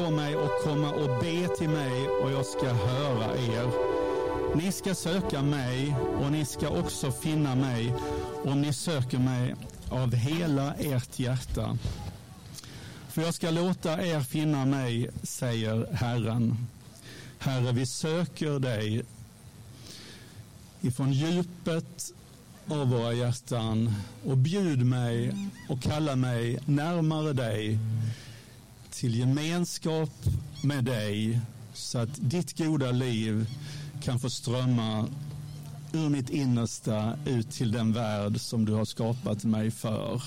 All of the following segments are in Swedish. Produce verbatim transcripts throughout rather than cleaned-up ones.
mig och komma och be till mig och jag ska höra er. Ni ska söka mig och ni ska också finna mig om ni söker mig av hela ert hjärta. För jag ska låta er finna mig, säger Herren. Herre, vi söker dig ifrån djupet av våra hjärtan och bjud mig och kalla mig närmare dig till gemenskap med dig så att ditt goda liv kan få strömma ur mitt innersta ut till den värld som du har skapat mig för.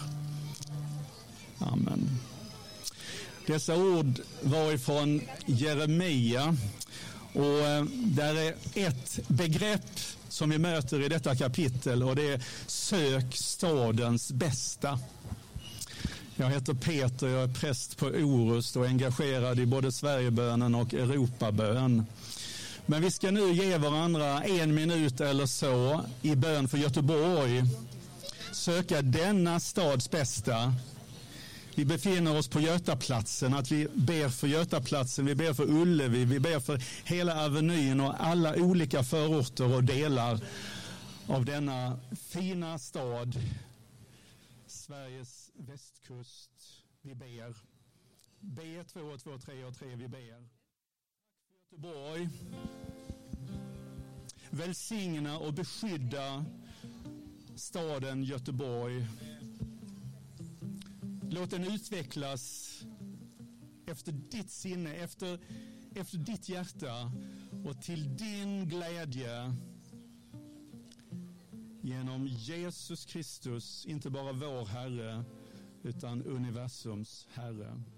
Amen. Dessa ord var ifrån Jeremia och där är ett begrepp som vi möter i detta kapitel och det är sök stadens bästa. Jag heter Peter, jag är präst på Orust och engagerad i både Sverigebönen och Europabön. Men vi ska nu ge varandra en minut eller så i bön för Göteborg. Söka denna stads bästa. Vi befinner oss på Götaplatsen, att vi ber för Götaplatsen, vi ber för Ullevi, vi ber för hela Avenyn och alla olika förorter och delar av denna fina stad, Sveriges västkust. Vi ber. B två, två, tre och tre, vi ber. Göteborg, välsigna och beskydda staden Göteborg. Låt den utvecklas efter ditt sinne, efter, efter ditt hjärta och till din glädje genom Jesus Kristus, inte bara vår Herre utan universums Herre.